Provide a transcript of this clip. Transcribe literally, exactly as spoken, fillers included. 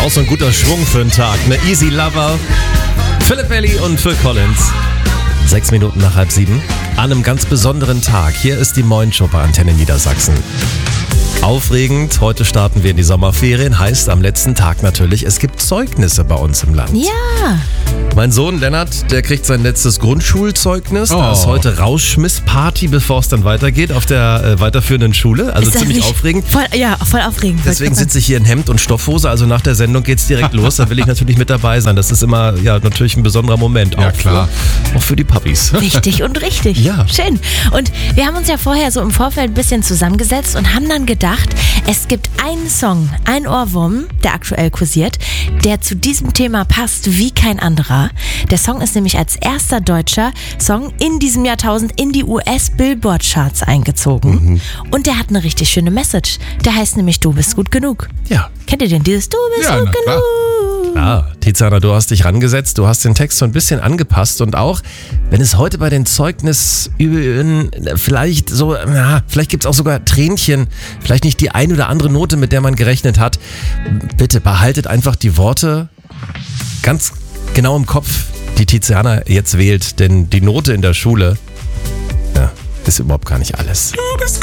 Auch so ein guter Schwung für einen Tag. Ne? Easy Lover, Philip Bailey und Phil Collins. Sechs Minuten nach halb sieben. An einem ganz besonderen Tag. Hier ist die Moin Show bei Antenne Niedersachsen. Aufregend, heute starten wir in die Sommerferien, heißt am letzten Tag natürlich, es gibt Zeugnisse bei uns im Land. Ja. Mein Sohn Lennart, der kriegt sein letztes Grundschulzeugnis. Oh. Da ist heute Rausschmissparty, bevor es dann weitergeht auf der äh, weiterführenden Schule. Also ziemlich aufregend. Voll, ja, voll aufregend. Deswegen sitze ich hier in Hemd und Stoffhose. Also nach der Sendung geht's direkt los. Da will ich natürlich mit dabei sein. Das ist immer ja natürlich ein besonderer Moment. Ja, auch klar. Für, auch für die Puppies. Wichtig und richtig. Ja. Schön. Und wir haben uns ja vorher so im Vorfeld ein bisschen zusammengesetzt und haben dann gedacht, es gibt einen Song, einen Ohrwurm, der aktuell kursiert, der zu diesem Thema passt wie kein anderer. Der Song ist nämlich als erster deutscher Song in diesem Jahrtausend in die U S-Billboard-Charts eingezogen. Mhm. Und der hat eine richtig schöne Message. Der heißt nämlich Du bist gut genug. Ja. Kennt ihr den? Dieses Du bist Ja, gut na klar. genug. Ah, Tiziana, du hast dich rangesetzt, du hast den Text so ein bisschen angepasst und auch, wenn es heute bei den Zeugnisüben vielleicht so, na, vielleicht gibt es auch sogar Tränchen, vielleicht nicht die ein oder andere Note, mit der man gerechnet hat. Bitte behaltet einfach die Worte ganz genau im Kopf, die Tiziana jetzt wählt, denn die Note in der Schule, ja, ist überhaupt gar nicht alles.